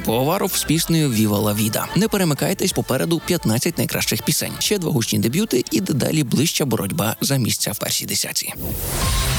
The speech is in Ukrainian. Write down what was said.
Пивоваров з піснею «Віва ла Віда». Не перемикайтесь, попереду 15 найкращих пісень. Ще 2 гучні дебюти і дедалі ближча боротьба за місця в першій десятці.